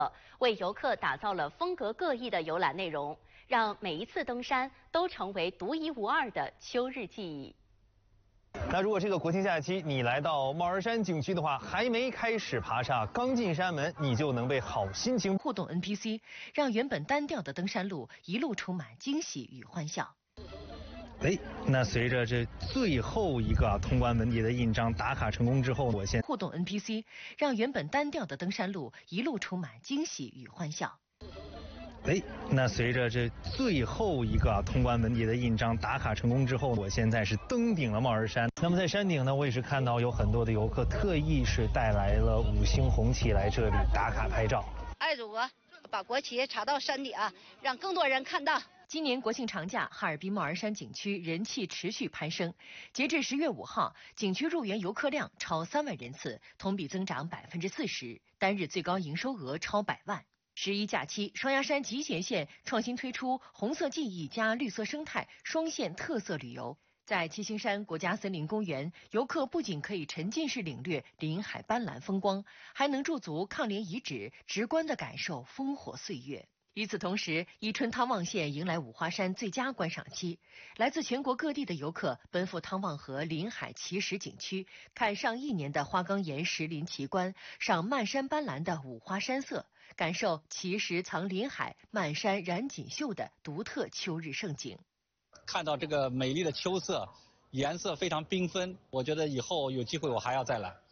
为游客打造了风格各异的游览内容，让每一次登山都成为独一无二的秋日记忆。 那如果这个国庆假期你来到帽儿山景区的话，还没开始爬上，刚进山门，你就能被好心情互动 NPC， 让原本单调的登山路一路充满惊喜与欢笑。 那随着这最后一个通关文牒的印章打卡成功之后， 互动 NPC 让原本单调的登山路一路充满惊喜与欢笑。 那随着这最后一个通关文牒的印章打卡成功之后，我现在是登顶了帽儿山。那么在山顶呢，我也是看到有很多的游客特意是带来了5星红旗来这里打卡拍照。 爱祖国，把国旗插到山顶啊，让更多人看到。 今年国庆长假，哈尔滨帽儿山景区人气持续攀升。截至10月5号，景区入园游客量超3万人次，同比增长40%，单日最高营收额超100万。11假期，双鸭山集贤县创新推出红色记忆加绿色生态双线特色旅游。在七星山国家森林公园，游客不仅可以沉浸式领略林海斑斓风光，还能驻足抗联遗址，直观地感受烽火岁月。与此同时，伊春汤旺县迎来五花山最佳观赏期，来自全国各地的游客奔赴汤旺河临海奇石景区，看上1年的花岗岩石林奇观，赏漫山斑斓的五花山色，感受奇石藏林海、漫山染锦绣的独特秋日盛景。 看到这个美丽的秋色，颜色非常缤纷，我觉得以后有机会我还要再来。